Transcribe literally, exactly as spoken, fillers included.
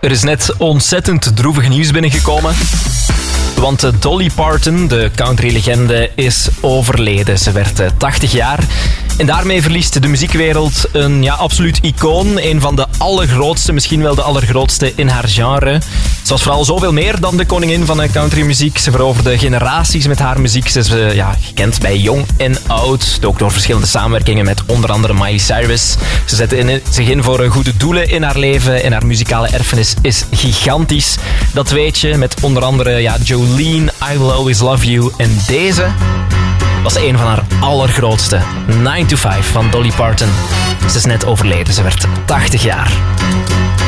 Er is net ontzettend droevig nieuws binnengekomen. Want Dolly Parton, de country-legende, is overleden. Ze werd tachtig jaar. En daarmee verliest de muziekwereld een ja, absoluut icoon. Een van de allergrootste, misschien wel de allergrootste in haar genre. Ze was vooral zoveel meer dan de koningin van de countrymuziek. Ze veroverde generaties met haar muziek. Ze is uh, ja, gekend bij jong en oud. Ook door verschillende samenwerkingen met onder andere Miley Cyrus. Ze zette in, zich in voor goede doelen in haar leven. En haar muzikale erfenis is gigantisch. Dat weet je met onder andere ja, Jolene, I Will Always Love You. En deze was een van haar allergrootste. nine to five van Dolly Parton. Ze is net overleden. Ze werd tachtig jaar.